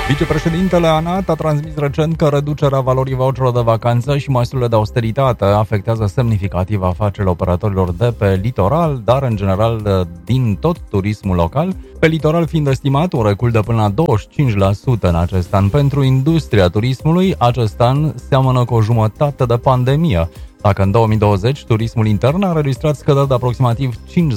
Vicepreședintele ANAT a transmis recent că reducerea valorii voucherelor de vacanță și măsurile de austeritate afectează semnificativ afacerile operatorilor de pe litoral, dar în general din tot turismul local, pe litoral fiind estimat un recul de până la 25% în acest an. Pentru industria turismului, acest an seamănă cu o jumătate de pandemie. Dacă în 2020 turismul intern a înregistrat scăderi de aproximativ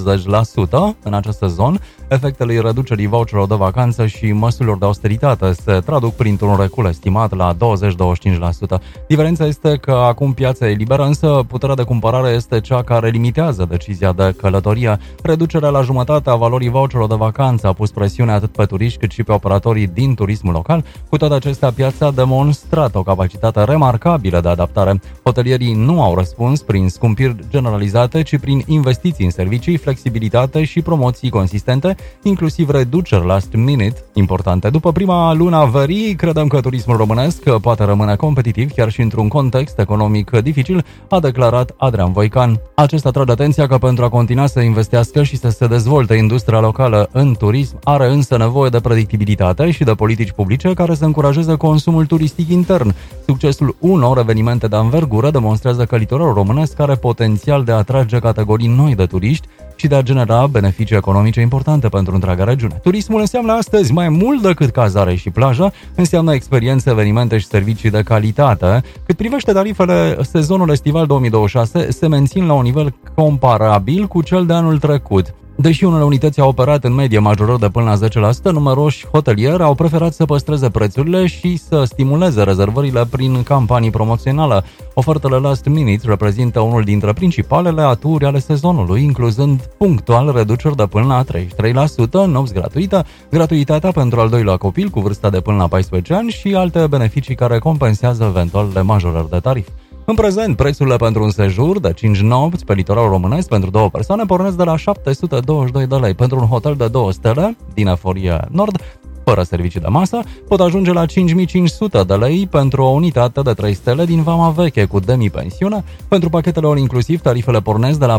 50% în acest sezon, efectele reducerii voucherelor de vacanță și măsurilor de austeritate se traduc printr-un recul estimat la 20-25%. Diferența este că acum piața e liberă, însă puterea de cumpărare este cea care limitează decizia de călătorie. Reducerea la jumătate a valorii voucherelor de vacanță a pus presiune atât pe turiști cât și pe operatorii din turismul local. Cu toate acestea, piața a demonstrat o capacitate remarcabilă de adaptare. Hotelierii nu au răspuns prin scumpiri generalizate, ci prin investiții în servicii, flexibilitate și promoții consistente, inclusiv reduceri last minute importante. După prima lună a verii, credem că turismul românesc poate rămâne competitiv chiar și într-un context economic dificil, a declarat Adrian Voican. Acesta atrage atenția că pentru a continua să investească și să se dezvolte industria locală în turism, are însă nevoie de predictibilitate și de politici publice care să încurajeze consumul turistic intern. Succesul unor evenimente de anvergură demonstrează că litoralul românesc are potențial de a atrage categorii noi de turiști și de a genera beneficii economice importante pentru întreaga regiune. Turismul înseamnă astăzi mai mult decât cazare și plajă, înseamnă experiențe, evenimente și servicii de calitate. Cât privește tarifele, sezonul estival 2026 se mențin la un nivel comparabil cu cel de anul trecut. Deși unele unități au operat în medie majorări de până la 10%, numeroși hotelieri au preferat să păstreze prețurile și să stimuleze rezervările prin campanii promoționale. Ofertele last minute reprezintă unul dintre principalele aturi ale sezonului, incluzând punctual reduceri de până la 33%, nopți gratuite, gratuitatea pentru al doilea copil cu vârsta de până la 14 ani și alte beneficii care compensează eventualele majorări de tarif. În prezent, prețurile pentru un sejur de 5 nopți pe litoralul românesc pentru 2 persoane pornesc de la 722 de lei. Pentru un hotel de 2 stele din Eforie Nord, fără servicii de masă, pot ajunge la 5500 de lei pentru o unitate de 3 stele din Vama Veche cu demi-pensiune. Pentru pachetele all inclusiv, tarifele pornesc de la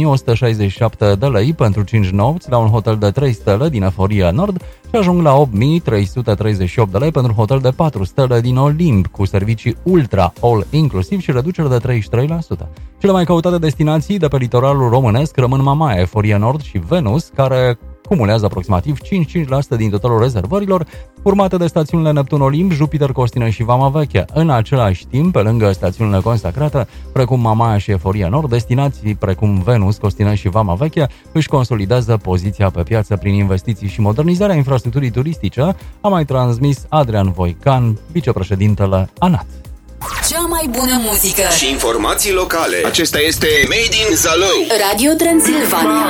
4167 de lei pentru 5 nopți la un hotel de 3 stele din Eforie Nord și ajung la 8338 de lei pentru un hotel de 4 stele din Olimp cu servicii ultra all inclusiv și reducere de 33%. Cele mai căutate destinații de pe litoralul românesc rămân Mamaia, Eforie Nord și Venus, care cumulează aproximativ 55% din totalul rezervărilor, urmate de stațiunile Neptun Olimp, Jupiter Costină și Vama Veche. În același timp, pe lângă stațiunile consacrate, precum Mamaia și Eforia Nord, destinații precum Venus, Costină și Vama Veche își consolidează poziția pe piață prin investiții și modernizarea infrastructurii turistice, a mai transmis Adrian Voican, vicepreședintele ANAT. Cea mai bună muzică și informații locale. Acesta este Made in Zalău. Radio Transilvania.